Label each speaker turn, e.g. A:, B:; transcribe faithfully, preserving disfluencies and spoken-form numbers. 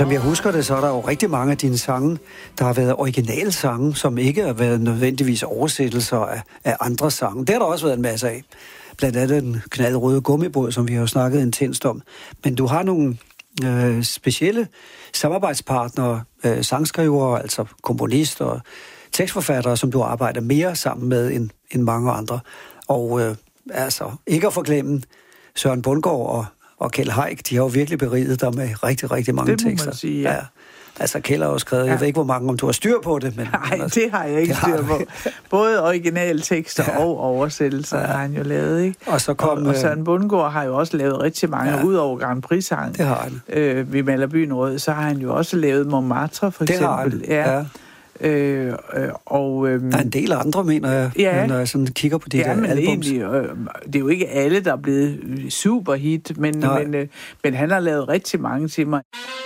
A: Som jeg husker det, så er der jo rigtig mange af dine sange, der har været originale sange, som ikke har været nødvendigvis oversættelser af, af andre sange. Det har der også været en masse af. Blandt andet den knaldrøde gummibåd, som vi har jo snakket intenst om. Men du har nogle øh, specielle samarbejdspartnere, øh, sangskrivere, altså komponister og tekstforfattere, som du arbejder mere sammen med end, end mange andre. Og øh, altså, ikke at forglemme Søren Bundgaard og, og Kjeld Haik, de har jo virkelig beriget dig med rigtig, rigtig mange
B: det må
A: tekster.
B: Man sige, ja.
A: Ja. Altså, Kjeld har jo skrevet, ja. Jeg ved ikke, hvor mange, om du har styr på det, men...
B: Nej, det har jeg ikke styr på. Både originale tekster ja. og oversættelser ja. har han jo lavet, ikke?
A: Og så kom...
B: Og, og Søren Bundgaard har jo også lavet rigtig mange, ja. ud over Grand Prix-sangen.
A: Det har han.
B: Øh, vi maler byen rød, så har han jo også lavet Montmartre, for
A: det
B: eksempel.
A: Det har han, ja. ja.
B: Øh, øh, og, øh,
A: der er en del andre, mener jeg,
B: ja,
A: når jeg sådan kigger på de
B: ja,
A: der
B: men
A: albums.
B: Egentlig, øh, det er jo ikke alle, der er blevet super hit, men, men, øh, men han har lavet rigtig mange til mig.